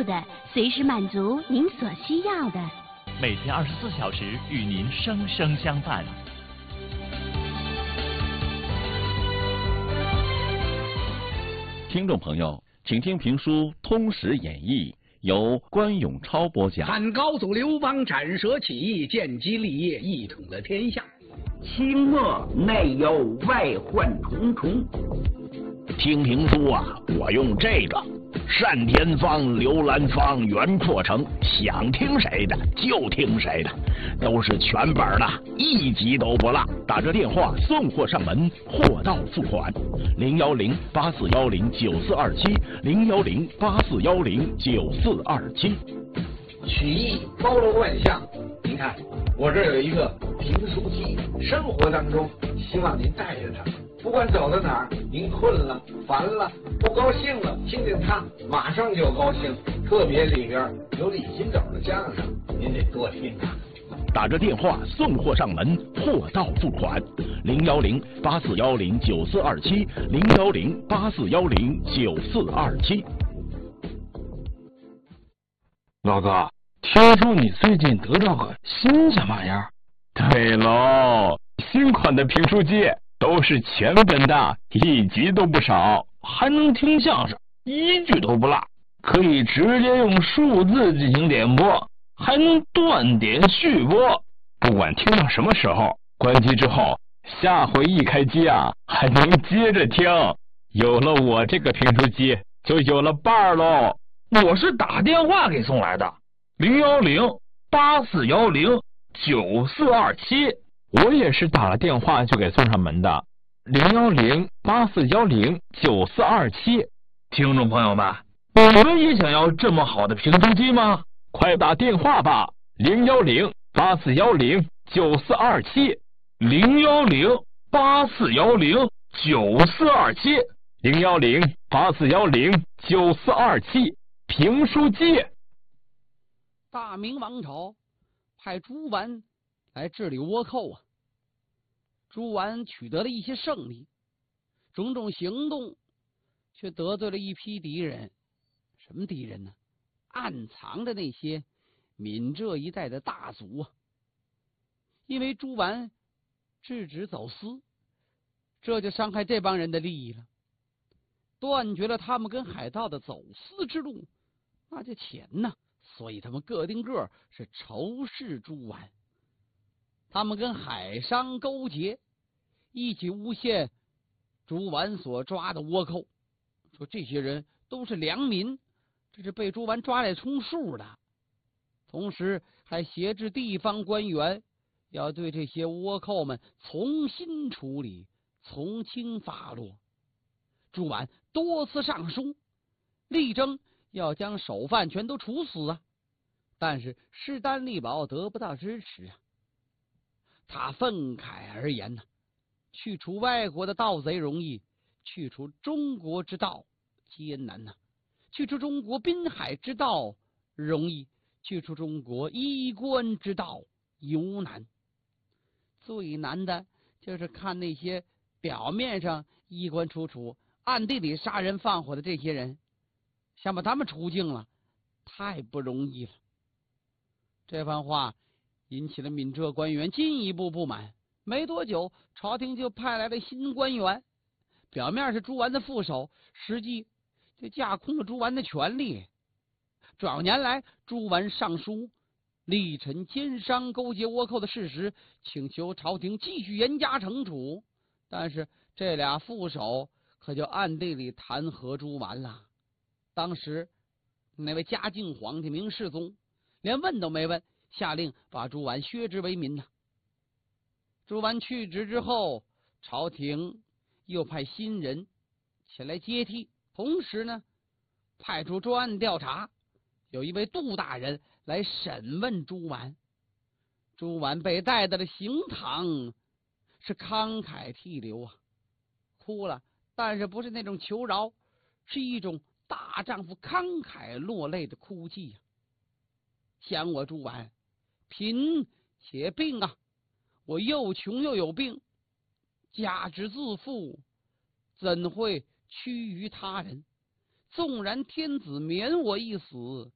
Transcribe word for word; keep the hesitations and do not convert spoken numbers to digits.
的，随时满足您所需要的。 每天二十四小时与您生生相伴。 听众朋友，请听评书《通史演义》，由关永超播讲。 汉高祖刘邦斩蛇起义，建基立业，一统了天下。 清末内忧外患重重。 听评书啊，我用这个单田芳、刘兰芳、袁阔成，想听谁的就听谁的，都是全本的，一集都不落。打着电话送货上门，货到付款。零幺零八四幺零九四二七，零幺零八四幺零九四二七。 曲艺包罗万象，您看我这有一个评书机，生活当中希望您带着它。不管走到哪儿，您困了、烦了、不高兴了，听听它，马上就高兴。特别里边有李金斗的相声，您得多听啊。 打着电话送货上门，货到付款。零幺零八四幺零九四二七，零幺零八四幺零九四二七。 老哥，听说你最近得到个新什么玩意儿？ 对喽，新款的评书机。都是全本的，一集都不少， 还能听相声，一句都不落，可以直接用数字进行点播，还能断点续播。 不管听到什么时候，关机之后，下回一开机啊，还能接着听。有了我这个评书机，就有了伴儿喽。 我是打电话给送来的，零幺零八四幺零九四二七。 我也是打了电话就给送上门的，零幺零八四幺零九四二七。 听众朋友们，你们也想要这么好的评书机吗？ 快打电话吧，零幺零八四幺零九四二七， 零幺零八四幺零九四二七， 零幺零八四幺零九四二七。评书机。 大明王朝派朱完来治理倭寇啊，朱完取得了一些胜利，种种行动却得罪了一批敌人。什么敌人呢？暗藏着那些闽浙一带的大族啊。因为朱完制止走私，这就伤害这帮人的利益了，断绝了他们跟海盗的走私之路，那这钱呢，所以他们各定个是仇视朱完。他们跟海商勾结，一起诬陷朱完所抓的倭寇，说这些人都是良民，这是被朱完抓来充数的。同时还挟制地方官员，要对这些倭寇们重新处理，从轻发落。朱完多次上书，力争要将首犯全都处死啊，但是势单力薄，得不到支持啊。他愤慨而言呢、啊，去除外国的盗贼容易，去除中国之道艰难呐、啊；去除中国滨海之道容易，去除中国衣冠之道尤难。最难的就是看那些表面上衣冠楚楚，暗地里杀人放火的这些人，想把他们除尽了，太不容易了。这番话引起了闽浙官员进一步不满。没多久，朝廷就派来了新官员，表面是朱完的副手，实际就架空了朱完的权力。转年来，朱完上书力陈奸商勾结倭寇的事实，请求朝廷继续严加惩处。但是这俩副手可就暗地里弹劾朱完了。当时那位嘉靖皇帝明世宗连问都没问，下令把朱完削职为民呐。朱完去职之后，朝廷又派新人前来接替，同时呢，派出专案调查，有一位杜大人来审问朱完。朱完被带到了刑堂，是慷慨涕流啊，哭了，但是不是那种求饶，是一种大丈夫慷慨落泪的哭泣呀、啊。想我朱完，贫且病啊，我又穷又有病，家之自负，怎会屈于他人？纵然天子免我一死，